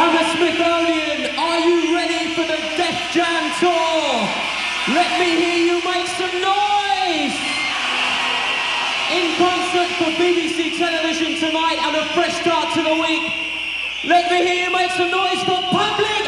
Hammersmithonian, are you ready for the Def Jam Tour? Let me hear you make some noise! In concert for BBC Television tonight and a fresh start to the week. Let me hear you make some noise for Public